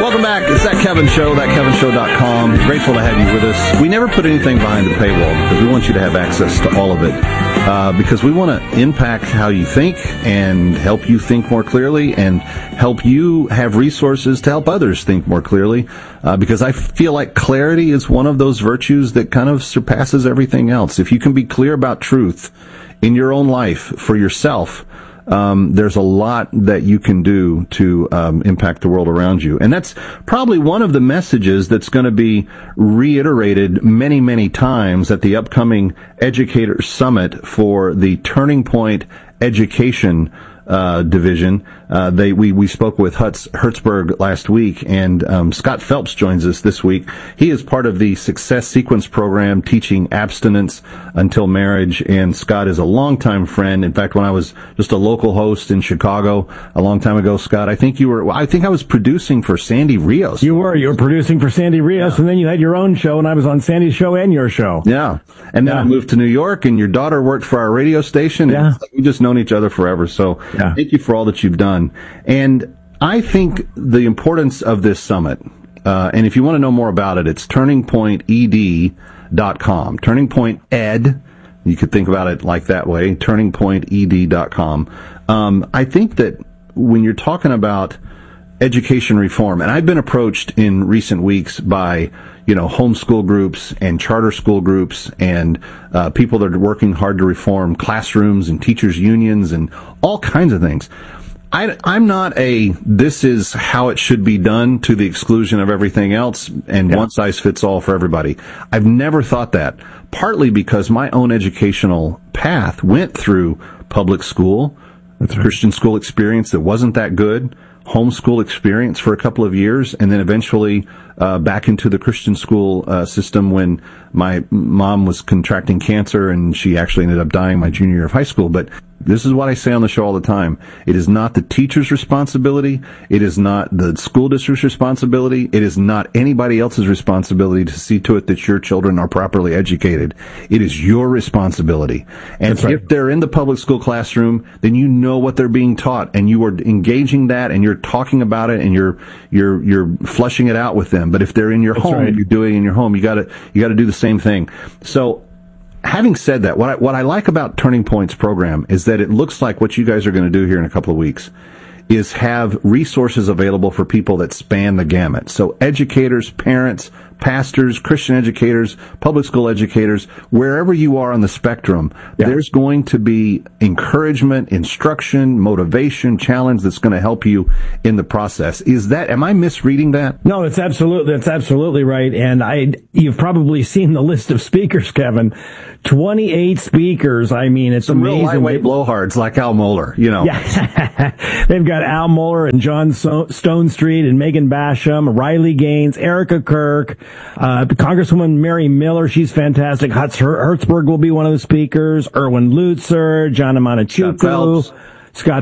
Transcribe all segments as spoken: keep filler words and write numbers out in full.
Welcome back. It's That Kevin Show, that kevin show dot com. Grateful to have you with us. We never put anything behind the paywall because we want you to have access to all of it. Uh, because we want to impact how you think and help you think more clearly and help you have resources to help others think more clearly. Uh, because I feel like clarity is one of those virtues that kind of surpasses everything else. If you can be clear about truth in your own life for yourself, Um, there's a lot that you can do to um, impact the world around you. And that's probably one of the messages that's going to be reiterated many, many times at the upcoming Educator Summit for the Turning Point Education uh, Division. Uh, they we, we spoke with Hertz, Hertzberg last week, and um, Scott Phelps joins us this week. He is part of the Success Sequence program teaching abstinence until marriage, and Scott is a longtime friend. In fact, when I was just a local host in Chicago a long time ago, Scott, I think you were, I think I was producing for Sandy Rios. You were, you were producing for Sandy Rios, yeah. And then you had your own show, and I was on Sandy's show and your show. Yeah. And then yeah. I moved to New York, and your daughter worked for our radio station, and yeah. it's like we've just known each other forever. So yeah. Thank you for all that you've done. And I think the importance of this summit, uh, and if you want to know more about it, it's turning point e d dot com. Turning Point Ed, you could think about it like that way, turning point e d dot com. Um, I think that when you're talking about education reform, and I've been approached in recent weeks by, you know, homeschool groups and charter school groups and uh, people that are working hard to reform classrooms and teachers' unions and all kinds of things. I, I'm not a, this is how it should be done to the exclusion of everything else and yeah. one size fits all for everybody. I've never thought that, partly because my own educational path went through public school, That's right. Christian school experience that wasn't that good, homeschool experience for a couple of years, and then eventually uh, back into the Christian school uh, system when my mom was contracting cancer and she actually ended up dying my junior year of high school. But this is what I say on the show all the time. It is not the teacher's responsibility. It is not the school district's responsibility. It is not anybody else's responsibility to see to it that your children are properly educated. It is your responsibility. And That's right. if they're in the public school classroom, then you know what they're being taught, and you are engaging that, and you're talking about it, and you're you're you're flushing it out with them. But if they're in your That's home, right. you're doing it in your home, you gotta you gotta do the same thing. So, having said that, what I, what I like about Turning Point's program is that it looks like what you guys are going to do here in a couple of weeks is have resources available for people that span the gamut. So educators, parents, pastors, Christian educators, public school educators, wherever you are on the spectrum, yeah. there's going to be encouragement, instruction, motivation, challenge that's going to help you in the process. Is that, am I misreading that? No, it's absolutely, that's absolutely right. And I, you've probably seen the list of speakers, Kevin. twenty-eight speakers. I mean, it's Some amazing. real lightweight blowhards like Al Mohler, you know. Yeah. They've got Al Mohler and John so- Stone Street and Megan Basham, Riley Gaines, Erica Kirk, uh, Congresswoman Mary Miller. She's fantastic. Hutz Hertzberg will be one of the speakers. Erwin Lutzer, John Amanachuku. Scott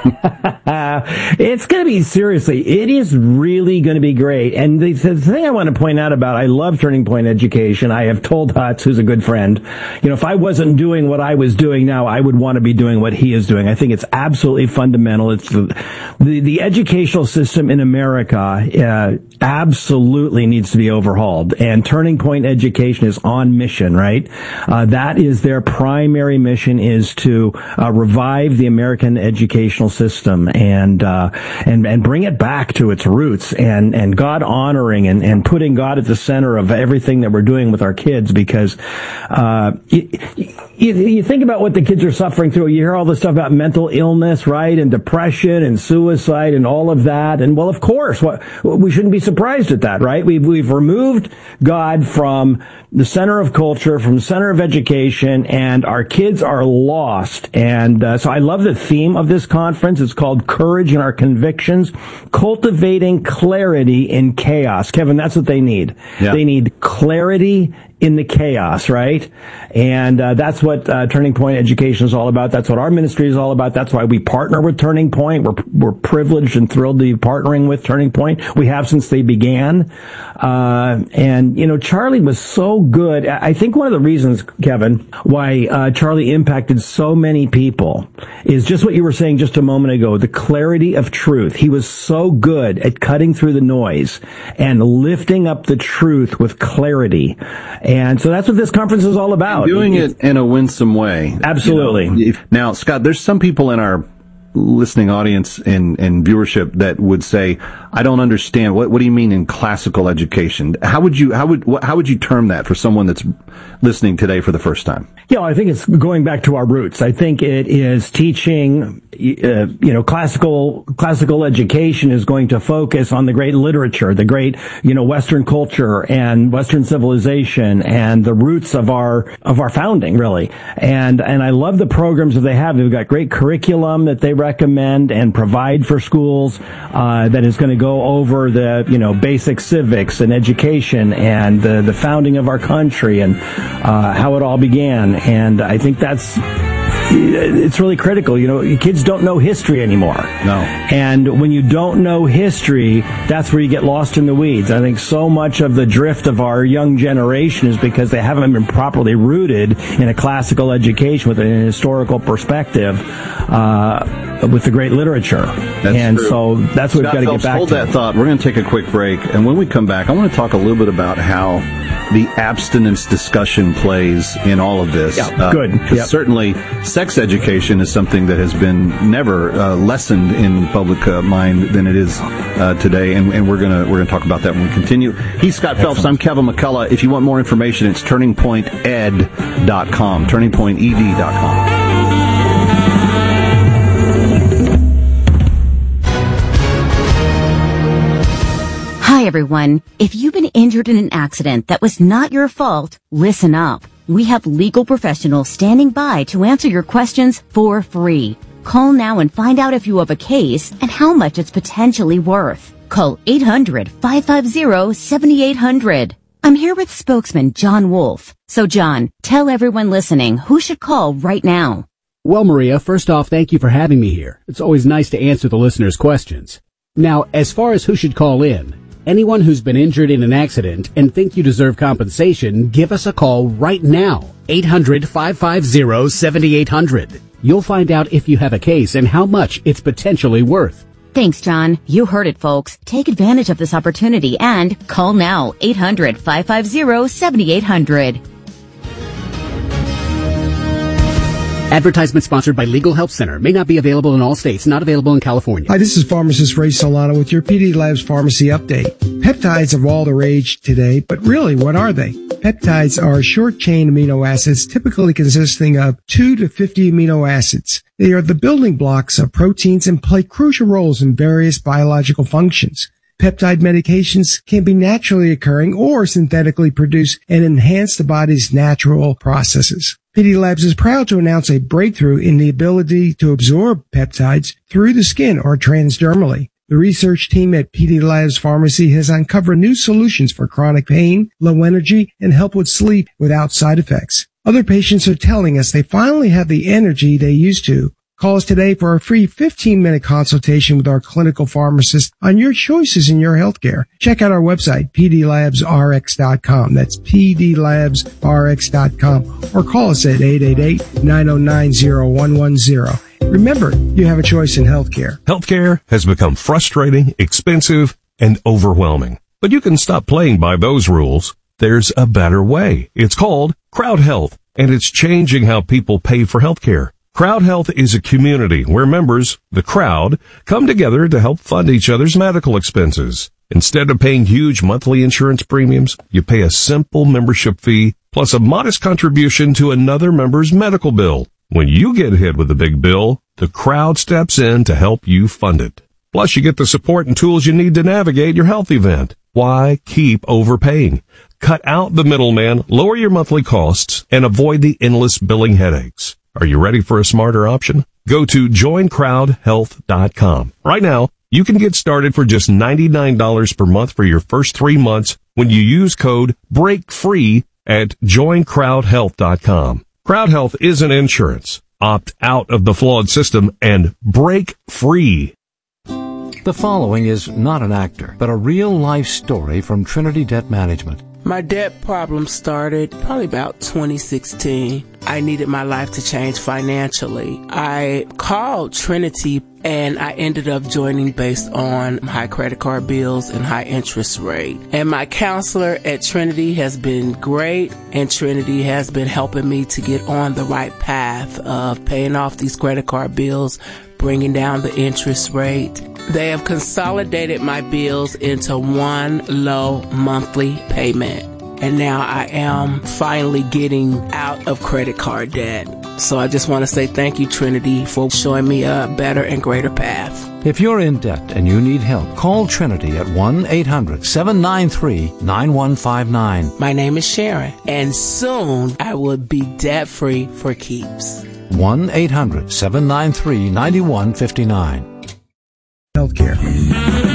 It's going to be, seriously, it is really going to be great. And the, the thing I want to point out about, I love Turning Point Education. I have told Hutz, who's a good friend, you know, if I wasn't doing what I was doing now, I would want to be doing what he is doing. I think it's absolutely fundamental. It's the, the, the educational system in America, uh, absolutely needs to be overhauled. And Turning Point Education is on mission, right? Uh, that is their primary mission, is to uh, revive the American educational system and uh and and bring it back to its roots and and God honoring and and putting God at the center of everything that we're doing with our kids, because uh you, you, you think about what the kids are suffering through. You hear all this stuff about mental illness, right, and depression and suicide and all of that. And well, of course, what we shouldn't be surprised at that, right? We've we've removed God from the center of culture, from the center of education, and our kids are lost. And uh, so I love the theme of this conference. It's called Courage in Our Convictions, Cultivating Clarity in Chaos. Kevin, that's what they need. Yeah. They need clarity in the chaos, right? And uh, that's what uh, Turning Point Education is all about. That's what our ministry is all about. That's why we partner with Turning Point. We're we're privileged and thrilled to be partnering with Turning Point. We have since they began. Uh, and, you know, Charlie was so good. I think one of the reasons, Kevin, why uh, Charlie impacted so many people is just what you were saying just a moment ago, the clarity of truth. He was so good at cutting through the noise and lifting up the truth with clarity. And so that's what this conference is all about. And doing it in a winsome way. Absolutely. You know, now, Scott, there's some people in our listening audience and, and viewership that would say, I don't understand. What, what do you mean in classical education? How would you, how would, how would you term that for someone that's listening today for the first time? Yeah, I think it's going back to our roots. I think it is teaching, uh, you know, classical, classical education is going to focus on the great literature, the great, you know, Western culture and Western civilization and the roots of our, of our founding, really. And, and I love the programs that they have. They've got great curriculum that they recommend and provide for schools, uh, that is going to go over the, you know, basic civics and education and the, the founding of our country and, uh, how it all began. And I think that's, it's really critical. You know, kids don't know history anymore. No. And when you don't know history, that's where you get lost in the weeds. I think so much of the drift of our young generation is because they haven't been properly rooted in a classical education with an historical perspective, uh, with the great literature. That's and true. so that's what Scott we've got to Phelps, get back hold to. that thought. We're going to take a quick break. And when we come back, I want to talk a little bit about how the abstinence discussion plays in all of this. Yeah, uh, good. Yep. Certainly, sex education is something that has been never uh, lessened in public uh, mind than it is uh, today, and, and we're gonna we're gonna talk about that when we continue. He's Scott Excellent. Phelps. I'm Kevin McCullough. If you want more information, it's turning point ed dot com, turning point ed dot com. Hi, everyone. If you've been injured in an accident that was not your fault, listen up. We have legal professionals standing by to answer your questions for free. Call now and find out if you have a case and how much it's potentially worth. Call eight hundred, five five zero, seven eight zero zero. I'm here with spokesman John Wolf. So, John, tell everyone listening who should call right now. Well, Maria, first off, thank you for having me here. It's always nice to answer the listeners' questions. Now, as far as who should call in, anyone who's been injured in an accident and think you deserve compensation, give us a call right now. eight hundred, five five zero, seven eight zero zero. You'll find out if you have a case and how much it's potentially worth. Thanks, John. You heard it, folks. Take advantage of this opportunity and call now. eight hundred, five five zero, seven eight zero zero. Advertisement sponsored by Legal Help Center. May not be available in all states. Not available in California. Hi, this is pharmacist Ray Solano with your P D Labs Pharmacy Update. Peptides are all the rage today, but really, what are they? Peptides are short-chain amino acids typically consisting of two to fifty amino acids. They are the building blocks of proteins and play crucial roles in various biological functions. Peptide medications can be naturally occurring or synthetically produced and enhance the body's natural processes. P D Labs is proud to announce a breakthrough in the ability to absorb peptides through the skin or transdermally. The research team at P D Labs Pharmacy has uncovered new solutions for chronic pain, low energy, and help with sleep without side effects. Other patients are telling us they finally have the energy they used to. Call us today for a free fifteen-minute consultation with our clinical pharmacist on your choices in your healthcare. Check out our website, p d labs r x dot com. That's p d labs r x dot com. Or call us at eight eight eight, nine oh nine, oh one one oh. Remember, you have a choice in healthcare. Healthcare has become frustrating, expensive, and overwhelming. But you can stop playing by those rules. There's a better way. It's called Crowd Health, and it's changing how people pay for healthcare. Crowd Health is a community where members, the crowd, come together to help fund each other's medical expenses. Instead of paying huge monthly insurance premiums, you pay a simple membership fee plus a modest contribution to another member's medical bill. When you get hit with a big bill, the crowd steps in to help you fund it. Plus, you get the support and tools you need to navigate your health event. Why keep overpaying? Cut out the middleman, lower your monthly costs, and avoid the endless billing headaches. Are you ready for a smarter option? Go to join crowd health dot com. Right now, you can get started for just ninety-nine dollars per month for your first three months when you use code BREAKFREE at join crowd health dot com. Crowd Health isn't insurance. Opt out of the flawed system and break free. The following is not an actor, but a real-life story from Trinity Debt Management. My debt problem started probably about twenty sixteen. I needed my life to change financially. I called Trinity and I ended up joining based on high credit card bills and high interest rate. And my counselor at Trinity has been great, and Trinity has been helping me to get on the right path of paying off these credit card bills, bringing down the interest rate. They have consolidated my bills into one low monthly payment. And now I am finally getting out of credit card debt. So I just want to say thank you, Trinity, for showing me a better and greater path. If you're in debt and you need help, call Trinity at one eight hundred seven nine three nine one five nine. My name is Sharon, and soon I will be debt-free for keeps. one eight hundred seven nine three nine one five nine. Healthcare.